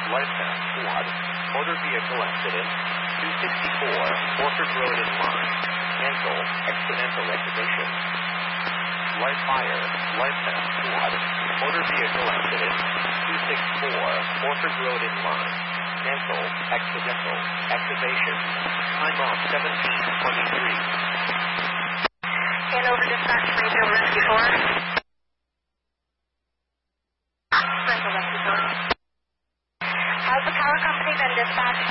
Lifetime Squad, motor vehicle accident, 264, Orchard Road in line, cancel, exponential exhibition. Live fire, Lifetime Squad, motor vehicle accident, 264, Orchard Road in line, cancel, exponential exhibition. Time off 17:23. Hanover Dispatch, Springfield Rescue 4. Springfield Rescue 4. Has the power company been dispatched?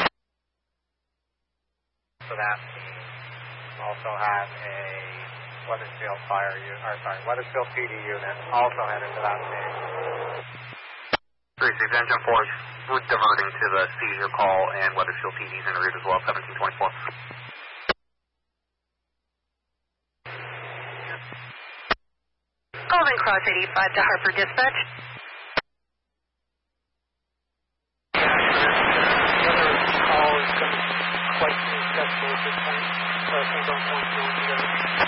So that we also have a Weathersfield Weathersfield PD unit also headed to that scene. 36 Engine 4 is diverting to the seizure call, and Weathersfield PD is en route as well, 1724. Golden Cross 85 to Harper Dispatch. The other call is quite successful at this point, so I think I'm going to go together.